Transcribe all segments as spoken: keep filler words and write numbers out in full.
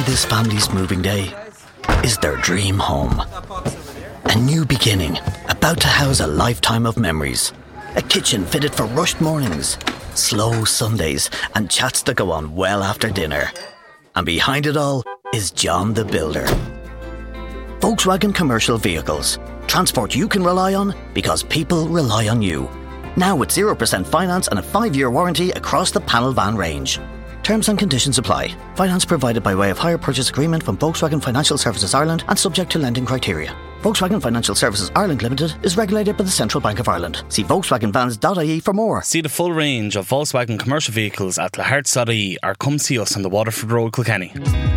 this family's moving day is their dream home. A new beginning, about to house a lifetime of memories. A kitchen fitted for rushed mornings, slow Sundays, and chats that go on well after dinner. And behind it all is John the Builder. Volkswagen Commercial Vehicles. Transport you can rely on because people rely on you. Now with zero percent finance and a five-year warranty across the panel van range. Terms and conditions apply. Finance provided by way of hire purchase agreement from Volkswagen Financial Services Ireland and subject to lending criteria. Volkswagen Financial Services Ireland Limited is regulated by the Central Bank of Ireland. See volkswagen vans dot I E for more. See the full range of Volkswagen commercial vehicles at laharts dot I E or come see us on the Waterford Road, Kilkenny.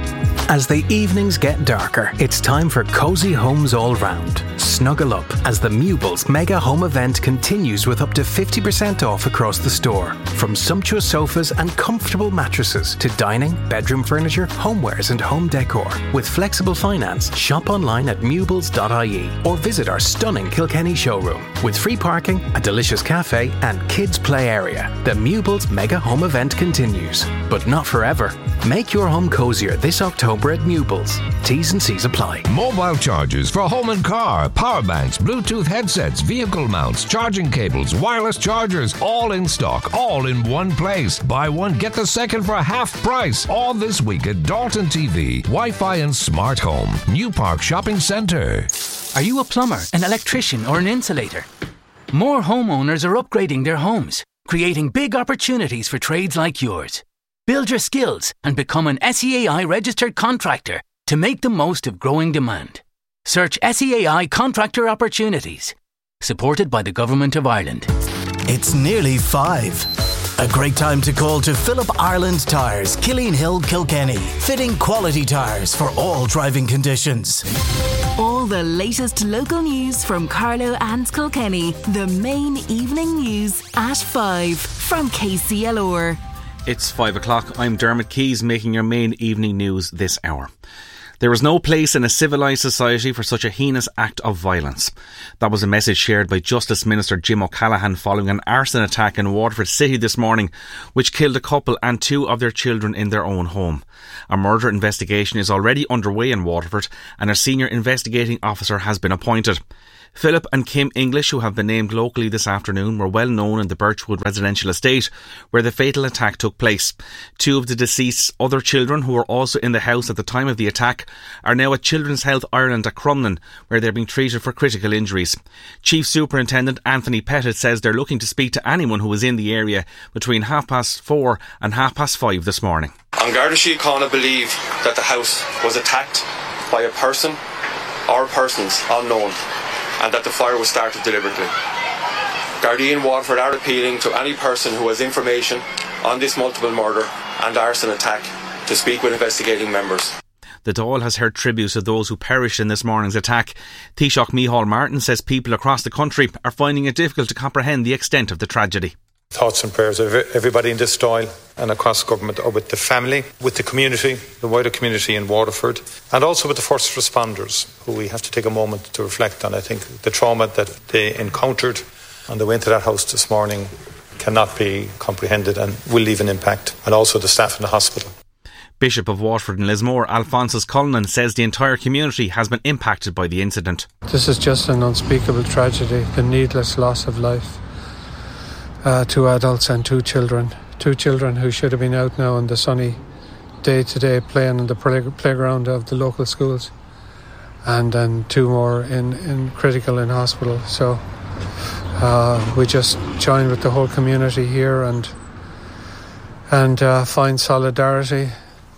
As the evenings get darker, it's time for cosy homes all round. Snuggle up as the Mewbles Mega Home Event continues with up to fifty percent off across the store. From sumptuous sofas and comfortable mattresses to dining, bedroom furniture, homewares and home decor. With flexible finance, shop online at mewbles dot I E or visit our stunning Kilkenny showroom. With free parking, a delicious cafe and kids play area, the Mewbles Mega Home Event continues. But not forever. Make your home cozier this October at Mewbles. T's and C's apply. Mobile chargers for home and car, power banks, Bluetooth headsets, vehicle mounts, charging cables, wireless chargers, all in stock, all in one place. Buy one, get the second for half price. All this week at Dalton T V, Wi-Fi and Smart Home, New Park Shopping Centre. Are you a plumber, an electrician or an insulator? More homeowners are upgrading their homes, creating big opportunities for trades like yours. Build your skills and become an S E A I registered contractor to make the most of growing demand. Search S E A I Contractor Opportunities. Supported by the Government of Ireland. It's nearly five. A great time to call to Philip Ireland Tyres, Killeen Hill, Kilkenny. Fitting quality tyres for all driving conditions. All the latest local news from Carlow and Kilkenny. The main evening news at five from K C L R. It's five o'clock. I'm Dermot Keys making your main evening news this hour. There is no place in a civilised society for such a heinous act of violence. That was a message shared by Justice Minister Jim O'Callaghan following an arson attack in Waterford City this morning, which killed a couple and two of their children in their own home. A murder investigation is already underway in Waterford and a senior investigating officer has been appointed. Philip and Kim English, who have been named locally this afternoon, were well known in the Birchwood residential estate where the fatal attack took place. Two of the deceased's other children, who were also in the house at the time of the attack, are now at Children's Health Ireland at Crumlin, where they're being treated for critical injuries. Chief Superintendent Anthony Pettit says they're looking to speak to anyone who was in the area between half past four and half past five this morning. An Garda Síochána believe that the house was attacked by a person or persons unknown, and that the fire was started deliberately. Gardaí in Waterford are appealing to any person who has information on this multiple murder and arson attack to speak with investigating members. The Dáil has heard tributes of those who perished in this morning's attack. Taoiseach Micheál Martin says people across the country are finding it difficult to comprehend the extent of the tragedy. Thoughts and prayers of everybody in this Dáil and across government are with the family, with the community, the wider community in Waterford, and also with the first responders, who we have to take a moment to reflect on. I think the trauma that they encountered on the way into that house this morning cannot be comprehended and will leave an impact, and also the staff in the hospital. Bishop of Waterford and Lismore, Alphonsus Cullinan, says the entire community has been impacted by the incident. This is just an unspeakable tragedy, the needless loss of life. Uh, two adults and two children. Two children who should have been out now on the sunny day today playing in the play- playground of the local schools. And then two more in, in critical in hospital. So uh, we just join with the whole community here and and uh, find solidarity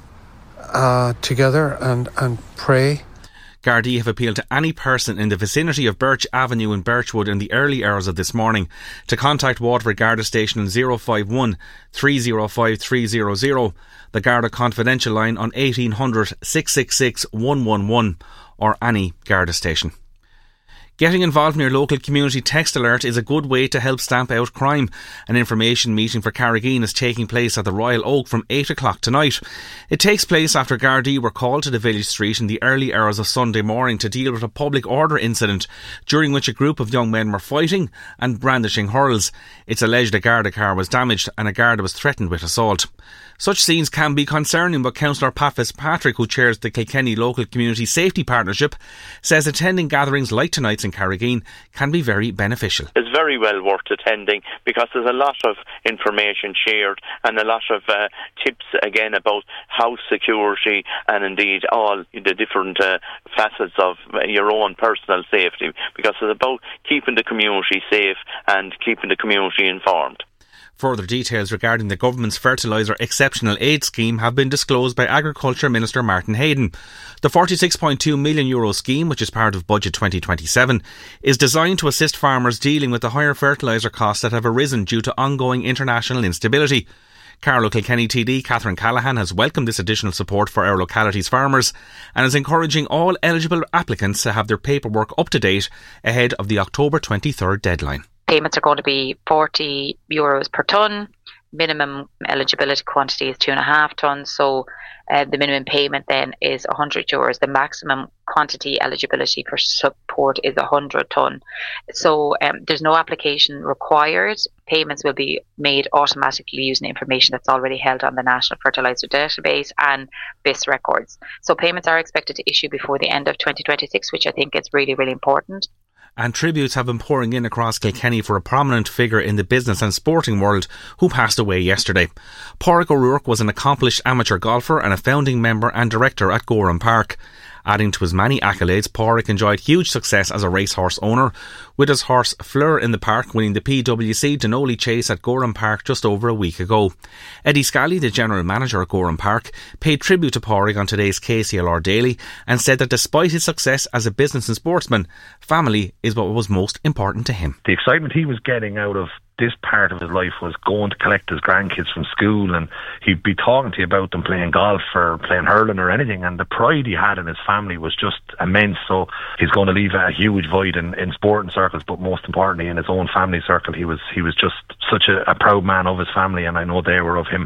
uh, together and, and pray. Gardaí have appealed to any person in the vicinity of Birch Avenue in Birchwood in the early hours of this morning to contact Waterford Garda Station on zero five one, three zero five, three zero zero, the Garda Confidential line on eighteen hundred, six six six, one one one, or any Garda station. Getting involved in your local community text alert is a good way to help stamp out crime. An information meeting for Carrigean is taking place at the Royal Oak from eight o'clock tonight. It takes place after Gardaí were called to the village street in the early hours of Sunday morning to deal with a public order incident during which a group of young men were fighting and brandishing hurls. It's alleged a Garda car was damaged and a Garda was threatened with assault. Such scenes can be concerning, but Councillor Pat Fitzpatrick, who chairs the Kilkenny Local Community Safety Partnership, says attending gatherings like tonight's in Carrigean can be very beneficial. It's very well worth attending because there's a lot of information shared and a lot of uh, tips again about house security and indeed all the different uh, facets of your own personal safety, because it's about keeping the community safe and keeping the community informed. Further details regarding the government's fertiliser exceptional aid scheme have been disclosed by Agriculture Minister Martin Hayden. The forty-six point two million euro scheme, which is part of Budget twenty twenty-seven, is designed to assist farmers dealing with the higher fertiliser costs that have arisen due to ongoing international instability. Carlow Kilkenny T D Catherine Callaghan has welcomed this additional support for our locality's farmers and is encouraging all eligible applicants to have their paperwork up to date ahead of the October twenty-third deadline. Payments are going to be forty euros per tonne. Minimum eligibility quantity is two and a half tonnes. So uh, the minimum payment then is one hundred euros. The maximum quantity eligibility for support is one hundred tonne. So um, there's no application required. Payments will be made automatically using information that's already held on the National Fertiliser Database and B I S records. So payments are expected to issue before the end of twenty twenty-six, which I think is really, really important. And tributes have been pouring in across Kilkenny for a prominent figure in the business and sporting world who passed away yesterday. Pádraig O'Rourke was an accomplished amateur golfer and a founding member and director at Gorham Park. Adding to his many accolades, Pádraig enjoyed huge success as a racehorse owner, with his horse Fleur in the park winning the P W C Denoli Chase at Gorham Park just over a week ago. Eddie Scally, the general manager at Gorham Park, paid tribute to Pádraig on today's K C L R Daily and said that despite his success as a business and sportsman, family is what was most important to him. The excitement he was getting out of this part of his life was going to collect his grandkids from school, and he'd be talking to you about them playing golf or playing hurling or anything, and the pride he had in his family was just immense. So he's going to leave a huge void in, in sporting circles, but most importantly in his own family circle. He was he was just such a, a proud man of his family, and I know they were of him.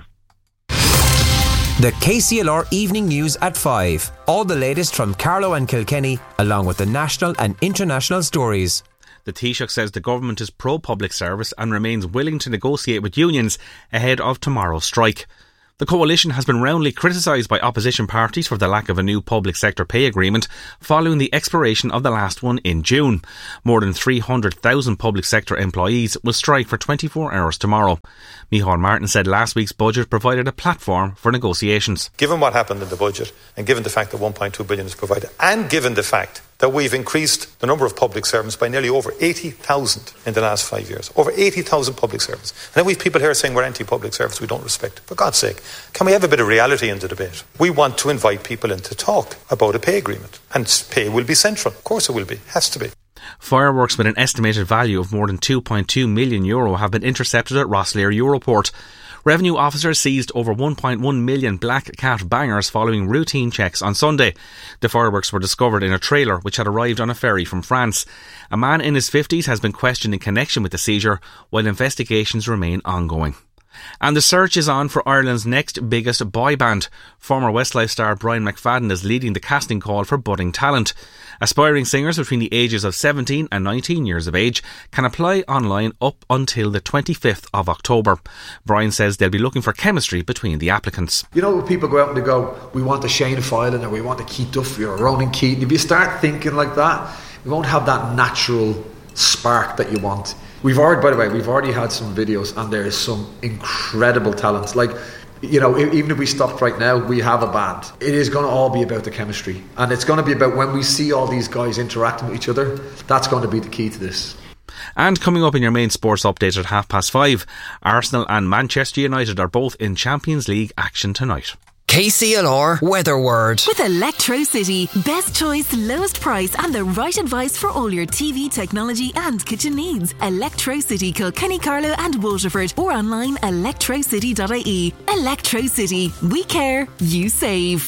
The K C L R Evening News at five. All the latest from Carlow and Kilkenny, along with the national and international stories. The Taoiseach says the government is pro-public service and remains willing to negotiate with unions ahead of tomorrow's strike. The coalition has been roundly criticised by opposition parties for the lack of a new public sector pay agreement following the expiration of the last one in June. More than three hundred thousand public sector employees will strike for twenty-four hours tomorrow. Micheál Martin said last week's budget provided a platform for negotiations. Given what happened in the budget, and given the fact that one point two billion is provided, and given the fact that we've increased the number of public servants by nearly over eighty thousand in the last five years. Over eighty thousand public servants. And then we've people here saying we're anti-public service, we don't respect. For God's sake, can we have a bit of reality in the debate? We want to invite people in to talk about a pay agreement. And pay will be central. Of course it will be. Has to be. Fireworks with an estimated value of more than two point two million euro have been intercepted at Rosslare Europort. Revenue officers seized over one point one million Black Cat bangers following routine checks on Sunday. The fireworks were discovered in a trailer which had arrived on a ferry from France. A man in his fifties has been questioned in connection with the seizure, while investigations remain ongoing. And the search is on for Ireland's next biggest boy band. Former Westlife star Brian McFadden is leading the casting call for budding talent. Aspiring singers between the ages of seventeen and nineteen years of age can apply online up until the twenty-fifth of October. Brian says they'll be looking for chemistry between the applicants. You know, people go out and they go, we want a Shane Filan or we want a Keith Duffy or a Ronan Keaton. If you start thinking like that, you won't have that natural spark that you want. We've already, by the way, we've already had some videos and there is some incredible talents. Like, you know, even if we stopped right now, we have a band. It is going to all be about the chemistry. And it's going to be about when we see all these guys interacting with each other, that's going to be the key to this. And coming up in your main sports update at half past five, Arsenal and Manchester United are both in Champions League action tonight. K C L R Weather Word. With Electrocity, best choice, lowest price and the right advice for all your T V, technology and kitchen needs. Electrocity, Kilkenny, Carlow and Waterford, or online electrocity dot I E. Electrocity. We care, you save.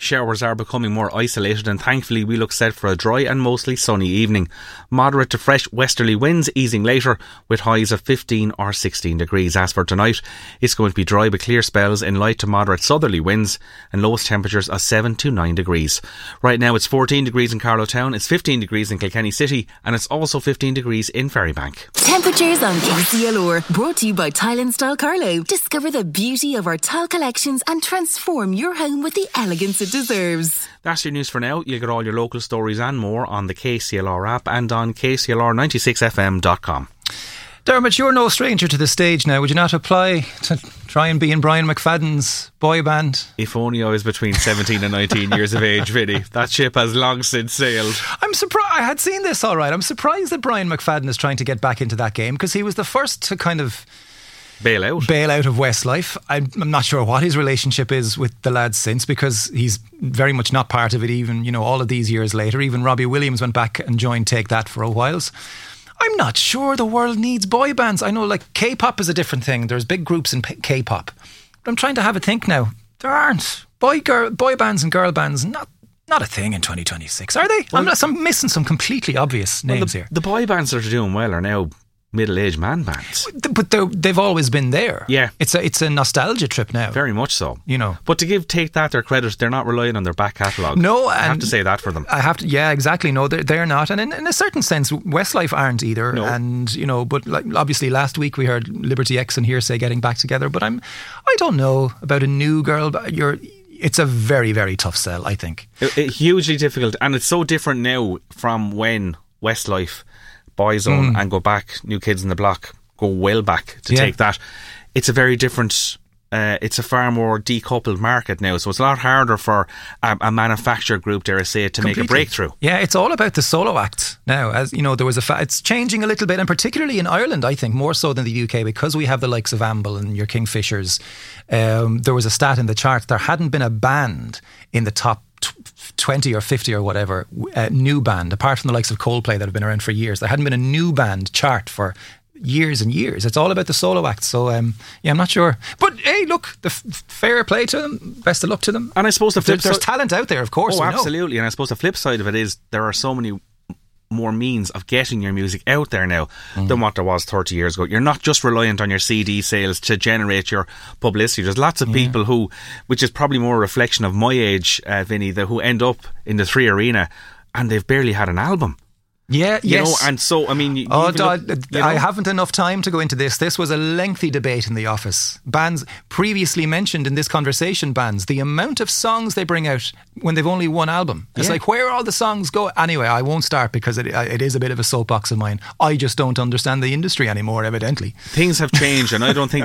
Showers are becoming more isolated and thankfully we look set for a dry and mostly sunny evening. Moderate to fresh westerly winds easing later with highs of fifteen or sixteen degrees. As for tonight, it's going to be dry but clear spells in light to moderate southerly winds and lowest temperatures of seven to nine degrees. Right now it's fourteen degrees in Carlow Town, it's fifteen degrees in Kilkenny City and it's also fifteen degrees in Ferrybank. Temperatures on K C L R, brought to you by Tile and Style Carlow. Discover the beauty of our tile collections and transform your home with the elegance it deserves. That's your news for now. You'll get all your local stories and more on the K C L R app and on K C L R ninety-six F M dot com. Dermot, you're no stranger to the stage now. Would you not apply to try and be in Brian McFadden's boy band? If only I was between seventeen and nineteen years of age, Vinny. That ship has long since sailed. I'm surprised. I had seen this all right. I'm surprised that Brian McFadden is trying to get back into that game because he was the first to kind of bail out. Bail out of Westlife. I'm, I'm not sure what his relationship is with the lads since because he's very much not part of it even, you know, all of these years later. Even Robbie Williams went back and joined Take That for a while. I'm not sure the world needs boy bands. I know like K-pop is a different thing. There's big groups in K-pop. But I'm trying to have a think now. There aren't. Boy girl, boy bands and girl bands, not not a thing in twenty twenty-six, are they? Well, I'm, not, I'm missing some completely obvious names well, the, here. The boy bands that are doing well are now middle-aged man bands. But they've always been there. Yeah. It's a it's a nostalgia trip now. Very much so. You know. But to give Take That their credit, they're not relying on their back catalogue. No. I have to say that for them. I have to, yeah, exactly. No, they're, they're not. And in, in a certain sense, Westlife aren't either. No. And, you know, but like, obviously last week we heard Liberty X and Hearsay getting back together. But I'm, I don't know about a new girl. You're... It's a very, very tough sell, I think. It, it, hugely difficult. And it's so different now from when Westlife, Boyzone mm. and Go Back, New Kids in the Block go well back to yeah. Take That. It's a very different, uh, it's a far more decoupled market now. So it's a lot harder for a, a manufacturer group, dare I say it, to Completely. make a breakthrough. Yeah, it's all about the solo act now. As you know, there was a fa- it's changing a little bit, and particularly in Ireland, I think, more so than the U K, because we have the likes of Amble and your Kingfishers. Um, there was a stat in the chart, there hadn't been a band in the top twenty or fifty or whatever, uh, new band, apart from the likes of Coldplay that have been around for years. There hadn't been a new band chart for years and years. It's all about the solo acts. So um, yeah, I'm not sure. But hey, look, the f- fair play to them. Best of luck to them. And I suppose the flip there, side, there's talent out there, of course. Oh, absolutely. And I suppose the flip side of it is there are so many more means of getting your music out there now mm. than what there was thirty years ago. You're not just reliant on your C D sales to generate your publicity. There's lots of yeah. people who, which is probably more a reflection of my age, uh, Vinny, the, who end up in the Three Arena and they've barely had an album. Yeah, you yes. know, and so, I mean... You, oh, you I, look, you I know? haven't enough time to go into this. This was a lengthy debate in the office. Bands, previously mentioned in this conversation, bands, the amount of songs they bring out when they've only one album. It's yeah. like, where all the songs go? Anyway, I won't start because it, it is a bit of a soapbox of mine. I just don't understand the industry anymore, evidently. Things have changed, and I don't think